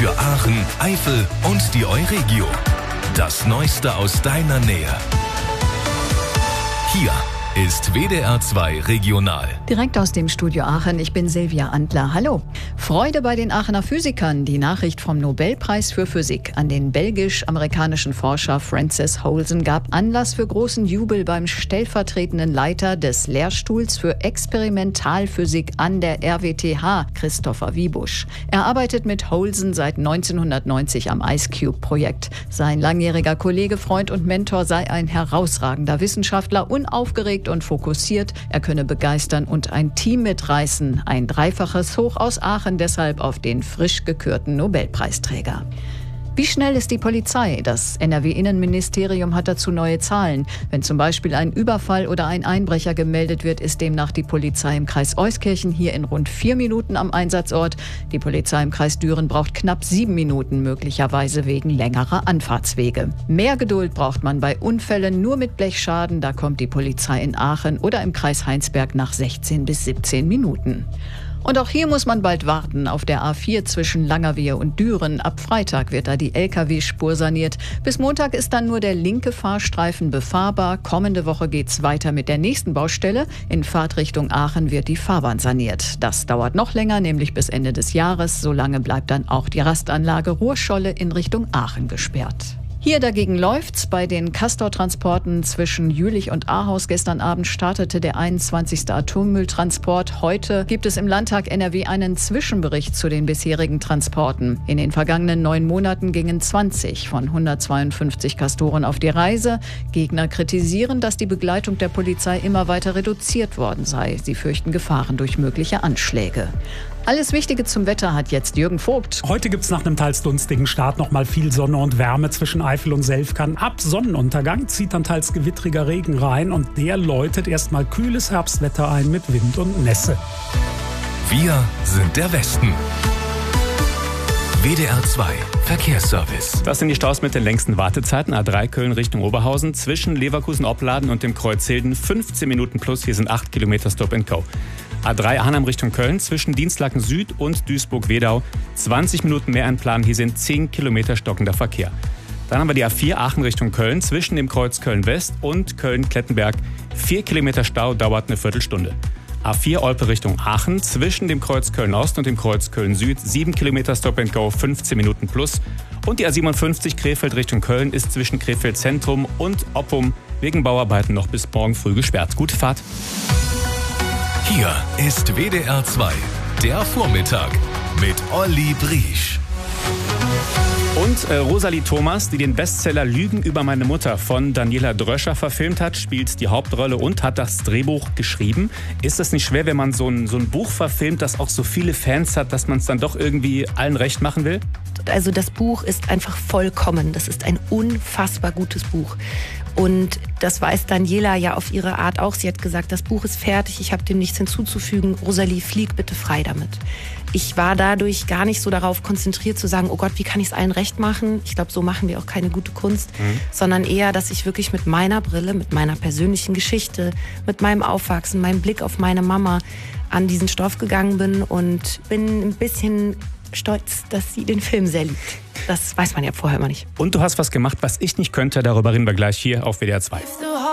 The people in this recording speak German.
für Aachen, Eifel und die Euregio. Das Neueste aus deiner Nähe. Hier ist WDR 2 Regional. Direkt aus dem Studio Aachen, ich bin Silvia Antler. Hallo. Freude bei den Aachener Physikern. Die Nachricht vom Nobelpreis für Physik an den belgisch-amerikanischen Forscher Francis Holzen gab Anlass für großen Jubel beim stellvertretenden Leiter des Lehrstuhls für Experimentalphysik an der RWTH, Christopher Wiebusch. Er arbeitet mit Holzen seit 1990 am IceCube-Projekt. Sein langjähriger Kollege, Freund und Mentor sei ein herausragender Wissenschaftler, unaufgeregt und fokussiert. Er könne begeistern und ein Team mitreißen. Ein dreifaches Hoch aus Aachen deshalb auf den frisch gekürten Nobelpreisträger. Wie schnell ist die Polizei? Das NRW-Innenministerium hat dazu neue Zahlen. Wenn zum Beispiel ein Überfall oder ein Einbrecher gemeldet wird, ist demnach die Polizei im Kreis Euskirchen hier in rund 4 Minuten am Einsatzort. Die Polizei im Kreis Düren braucht knapp 7 Minuten, möglicherweise wegen längerer Anfahrtswege. Mehr Geduld braucht man bei Unfällen nur mit Blechschaden. Da kommt die Polizei in Aachen oder im Kreis Heinsberg nach 16 bis 17 Minuten. Und auch hier muss man bald warten. Auf der A4 zwischen Langerwehe und Düren. Ab Freitag wird da die Lkw-Spur saniert. Bis Montag ist dann nur der linke Fahrstreifen befahrbar. Kommende Woche geht's weiter mit der nächsten Baustelle. In Fahrtrichtung Aachen wird die Fahrbahn saniert. Das dauert noch länger, nämlich bis Ende des Jahres. Solange bleibt dann auch die Rastanlage Ruhrscholle in Richtung Aachen gesperrt. Hier dagegen läuft's. Bei den Castor-Transporten zwischen Jülich und Ahaus gestern Abend startete der 21. Atommülltransport. Heute gibt es im Landtag NRW einen Zwischenbericht zu den bisherigen Transporten. In den vergangenen 9 Monaten gingen 20 von 152 Castoren auf die Reise. Gegner kritisieren, dass die Begleitung der Polizei immer weiter reduziert worden sei. Sie fürchten Gefahren durch mögliche Anschläge. Alles Wichtige zum Wetter hat jetzt Jürgen Vogt. Heute gibt es nach einem teils dunstigen Start noch mal viel Sonne und Wärme zwischen Eifel und Selfkern. Ab Sonnenuntergang zieht dann teils gewittriger Regen rein und der läutet erstmal kühles Herbstwetter ein mit Wind und Nässe. Wir sind der Westen. WDR 2 Verkehrsservice. Das sind die Staus mit den längsten Wartezeiten. A3 Köln Richtung Oberhausen zwischen Leverkusen-Opladen und dem Kreuz Hilden 15 Minuten plus. Hier sind 8 Kilometer Stop and Go. A3 Arnhem Richtung Köln zwischen Dienstlaken Süd und Duisburg-Wedau 20 Minuten mehr einplanen. Hier sind 10 Kilometer stockender Verkehr. Dann haben wir die A4 Aachen Richtung Köln zwischen dem Kreuz Köln-West und Köln-Klettenberg. 4 Kilometer Stau, dauert eine Viertelstunde. A4 Olpe Richtung Aachen zwischen dem Kreuz Köln-Ost und dem Kreuz Köln-Süd 7 Kilometer Stop and Go, 15 Minuten plus. Und die A57 Krefeld Richtung Köln ist zwischen Krefeld Zentrum und Oppum wegen Bauarbeiten noch bis morgen früh gesperrt. Gute Fahrt. Hier ist WDR 2, der Vormittag mit Olli Briesch. Und Rosalie Thomas, die den Bestseller Lügen über meine Mutter von Daniela Dröscher verfilmt hat, spielt die Hauptrolle und hat das Drehbuch geschrieben. Ist es nicht schwer, wenn man so ein Buch verfilmt, das auch so viele Fans hat, dass man es dann doch irgendwie allen recht machen will? Also das Buch ist einfach vollkommen. Das ist ein unfassbar gutes Buch. Und das weiß Daniela ja auf ihre Art auch. Sie hat gesagt, das Buch ist fertig, ich habe dem nichts hinzuzufügen. Rosalie, flieg bitte frei damit. Ich war dadurch gar nicht so darauf konzentriert zu sagen, oh Gott, wie kann ich es allen recht machen? Ich glaube, so machen wir auch keine gute Kunst. Sondern eher, dass ich wirklich mit meiner Brille, mit meiner persönlichen Geschichte, mit meinem Aufwachsen, meinem Blick auf meine Mama an diesen Stoff gegangen bin und bin ein bisschen stolz, dass sie den Film sehr liebt. Das weiß man ja vorher immer nicht. Und du hast was gemacht, was ich nicht könnte. Darüber reden wir gleich hier auf WDR 2.